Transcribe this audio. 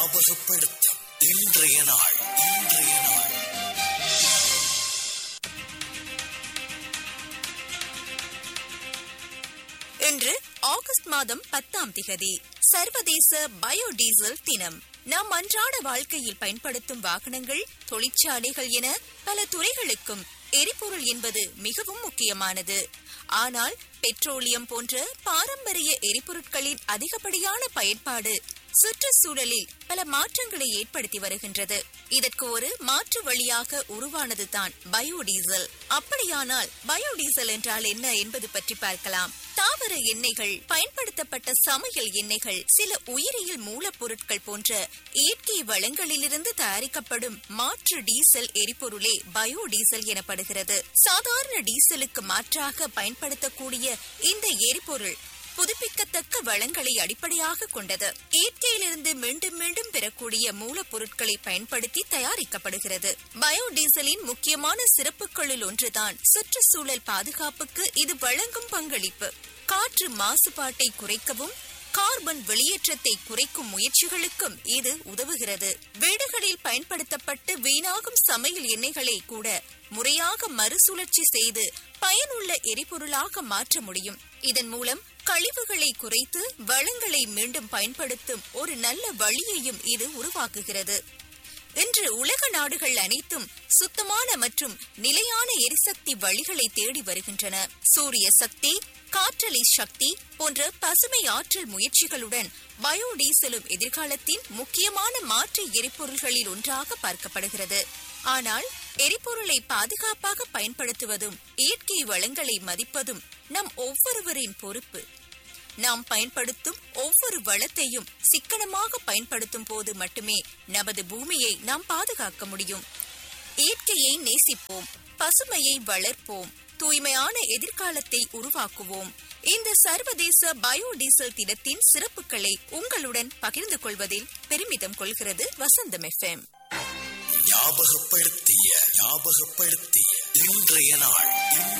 ஞாபகப்படுத்தும் இன்றைய நாள். இன்று ஆகஸ்ட் மாதம் 10 சர்வதேச பயோடீசல் தினம். நாம் அன்றாட வாழ்க்கையில் பயன்படுத்தும் வாகனங்கள், தொழிற்சாலைகள் என பல துறைகளுக்கும் எரிபொருள் என்பது மிகவும் முக்கியமானது. ஆனால் பெட்ரோலியம் போன்ற பாரம்பரிய எரிபொருட்களின் அதிகப்படியான பயன்பாடு சுற்றுச்சூழலில் பல மாற்றங்களை ஏற்படுத்தி வருகின்றது. இதற்கு ஒரு மாற்று வழியாக உருவானதுதான் பயோடீசல். அப்படியானால் பயோடீசல் என்றால் என்ன என்பது பற்றி பார்க்கலாம். தாவர எண்ணெய்கள், பயன்படுத்தப்பட்ட சமையல் எண்ணெய்கள், சில உயிரியல் மூலப்பொருட்கள் போன்ற இயற்கை வளங்களிலிருந்து தயாரிக்கப்படும் மாற்று டீசல் எரிபொருளே பயோடீசல் எனப்படுகிறது. சாதாரண டீசலுக்கு மாற்றாக பயன்படுத்தக்கூடிய இந்த எரிபொருள் புதுப்பிக்கத்தக்க வளங்களை அடிப்படையாக கொண்டது. இயற்கையிலிருந்து மீண்டும் மீண்டும் பெறக்கூடிய மூலப்பொருட்களை பயன்படுத்தி தயாரிக்கப்படுகிறது. பயோடீசலின் முக்கியமான சிறப்புகளில் ஒன்றுதான் சுற்றுச்சூழல் பாதுகாப்புக்கு இது வழங்கும் பங்களிப்பு. காற்று மாசுபாட்டை குறைக்கவும் கார்பன் வெளியேற்றத்தை குறைக்கும் முயற்சிகளுக்கும் இது உதவுகிறது. வீடுகளில் பயன்படுத்தப்பட்டு வீணாகும் சமையல் எண்ணெய்களை கூட முறையாக மறுசுழற்சி செய்து பயனுள்ள எரிபொருளாக மாற்ற முடியும். இதன் மூலம் கழிவுகளை குறைத்து வளங்களை மீண்டும் பயன்படுத்தும் ஒரு நல்ல வழியையும் இது உருவாக்குகிறது. இன்று உலக நாடுகள் அனைத்தும் சுத்தமான மற்றும் நிலையான எரிசக்தி வழிகளை தேடி வருகின்றன. சூரிய சக்தி, காற்றலை சக்தி போன்ற பசுமை ஆற்றல் முயற்சிகளுடன் பயோடீசலும் எதிர்காலத்தின் முக்கியமான மாற்று எரிபொருள்களில் ஒன்றாக பார்க்கப்படுகிறது. ஆனால் எரிபொருளை பாதுகாப்பாக பயன்படுத்துவதும் இயற்கை வளங்களை மதிப்பதும் நம் ஒவ்வொருவரின் பொறுப்பு. நாம் பயன்படுத்தும் ஒவ்வொரு வளத்தையும் சிக்கனமாக பயன்படுத்தும் போது மட்டுமே நமது பூமியை நாம் பாதுகாக்க முடியும். இயற்கையை நேசிப்போம், பசுமையை வளர்ப்போம், தூய்மையான எதிர்காலத்தை உருவாக்குவோம். இந்த சர்வதேச பயோடீசல் தினத்தின் சிறப்புகளை உங்களுடன் பகிர்ந்து கொள்வதில் பெருமிதம் கொள்கிறது வசந்தம் FM. ஞாபகப்படுத்திய இன்றைய நாள்.